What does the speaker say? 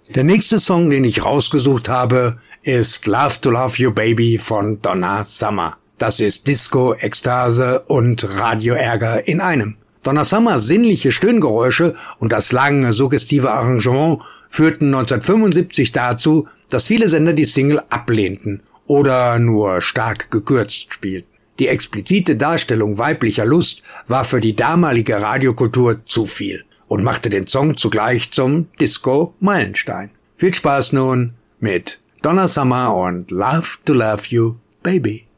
Der nächste Song, den ich rausgesucht habe, ist Love to Love You Baby von Donna Summer. Das ist Disco, Ekstase und Radioärger in einem. Donna Summers sinnliche Stöhngeräusche und das lange, suggestive Arrangement führten 1975 dazu, dass viele Sender die Single ablehnten oder nur stark gekürzt spielten. Die explizite Darstellung weiblicher Lust war für die damalige Radiokultur zu viel und machte den Song zugleich zum Disco-Meilenstein. Viel Spaß nun mit Donna Summer und Love to Love You Baby.